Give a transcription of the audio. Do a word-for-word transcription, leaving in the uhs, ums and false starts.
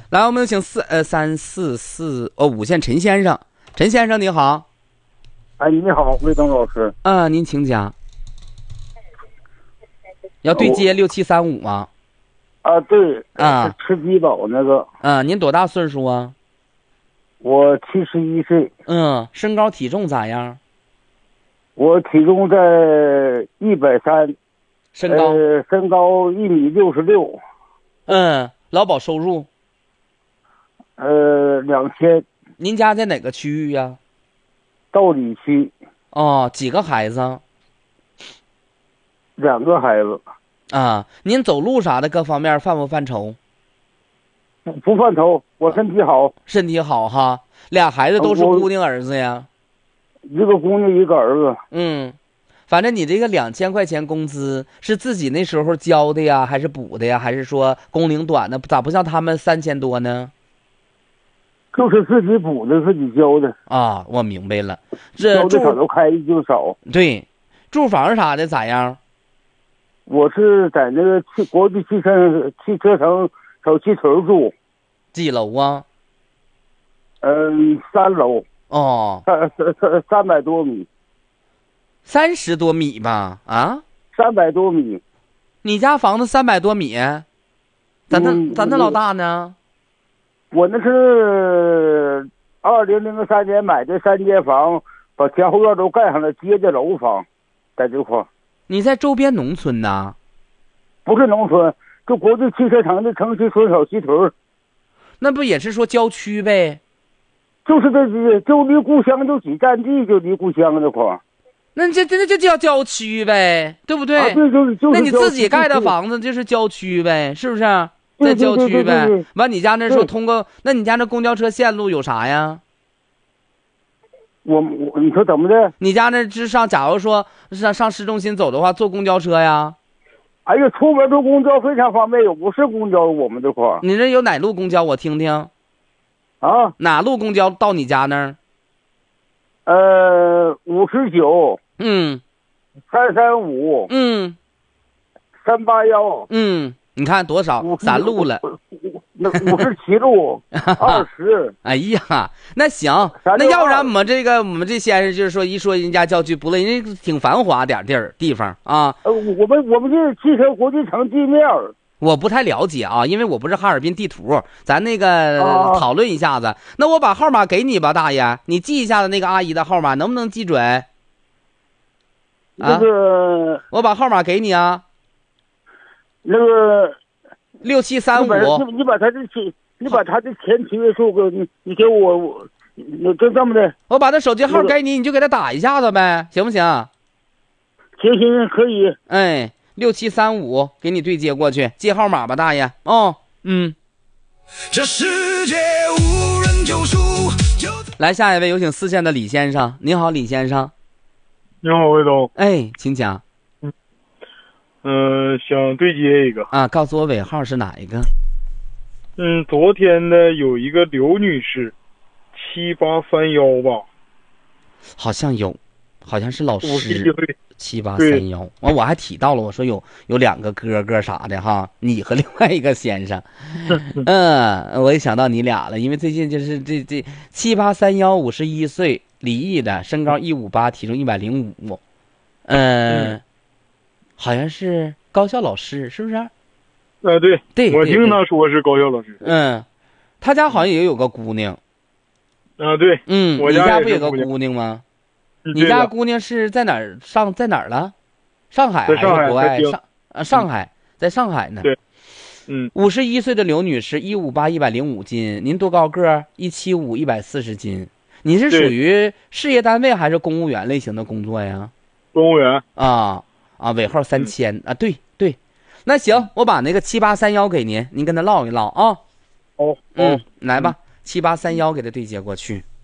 来，我们有请四呃三四四哦五线陈先生，陈先生你好。 哎，你好，魏东老师。 啊、呃，您请讲。要对接六七三五吗？ 啊，对啊， 吃鸡堡那个。 啊，您多大岁数啊？ 我七十一岁。 嗯，身高体重咋样？ 我体重在一百三， 身高、 呃、身高一米六十六。 嗯，劳保收入？ 呃，两千。 您家在哪个区域呀？ 道里区。 哦，几个孩子？ 两个孩子。 啊，您走路啥的各方面犯不犯愁？ 不不犯愁，我身体好。 身体好哈，俩孩子都是姑娘儿子呀？ 一个姑娘一个儿子。 嗯，反正你这个两千块钱工资是自己那时候交的呀，还是补的呀，还是说工龄短的？咋不像他们三千多呢？ 就是自己补的，自己交的。 啊，我明白了。这交的少都开的就少。 对，住房啥的咋样？ 我是在那个汽国际汽车汽车城小七屯住。 几楼啊？ 嗯，三楼。 哦， 三三三三百多米。 三十多米吧？啊？ 三百多米。 你家房子三百多米？咱那、嗯、咱那老大呢？ 我那是二零零三年买的三间房，把前后院都盖上了，接的楼房，在这块。 你在周边农村呐？ 不是农村，就国际汽车城的城西村小西屯。 那不也是说郊区呗？ 就是这，就离故乡就几站地，就离故乡这块。 那这这这叫郊区呗，对不对？ 啊、对，就是就是。 那你自己盖的房子就是郊区呗，是不是？在郊区呗。完，你家那说通过，那你家那公交车线路有啥呀？ 我我你说怎么的？ 你家那是上，假如说上上市中心走的话，坐公交车呀？ 哎呀，出门坐公交非常方便，有不是公交我们这块。 你这有哪路公交？我听听。 啊？ 哪路公交到你家那儿？ 呃，五十九。 嗯。 三三五。 嗯。 三八幺。 嗯。你看多少？三路了。 那五十七路。二十。 哎呀，那行，那要不然我们这个我们这先生就是说，一说人家郊区不累，人家挺繁华点地儿地方啊。 呃，我们我们这汽车国际城地面。 我不太了解啊，因为我不是哈尔滨地图，咱那个讨论一下子。啊、那我把号码给你吧，大爷，你记一下子那个阿姨的号码，能不能记准？啊， 那个， 我把号码给你啊。 那个六七三五， 你把他的钱，你把他的前七位数给你，你给我，我，那就这么的。 我把他手机号给你，你就给他打一下子呗，行不行？ 行行可以。 哎，六七三五，给你对接过去，记号码吧，大爷。哦，嗯。这世界无人救赎。来，下一位有请四线的李先生。你好，李先生。 你好，魏总。 哎，请讲。 嗯、呃，想对接一个啊，告诉我尾号是哪一个？ 嗯，昨天的有一个刘女士，七八三幺吧， 好像有，好像是老师，七八三幺。完我还提到了，我说有有两个哥哥啥的哈，你和另外一个先生，嗯，我也想到你俩了，因为最近就是这这七八三幺，五十一岁，离异的，身高一五八，体重一百零五，嗯。好像是高校老师，是不是？啊， 对对， 我听他说是高校老师。 嗯，他家好像也有个姑娘。 啊，对， 嗯， 我家你家不有个姑娘吗？ 嗯、 你家姑娘是在哪儿上？在哪儿了？上海还是国外？上啊，上海，在上海呢。 对，嗯， 五十一岁的刘女士，一五八，一百零五斤。您多高个？一七五，一百四十斤。你是属于事业单位还是公务员类型的工作呀？ 公务员啊。啊，尾号三千、嗯、啊，对对，那行，我把那个七八三幺给您，您跟他唠一唠啊。 哦， 嗯，来吧，七八三幺给他对接过去。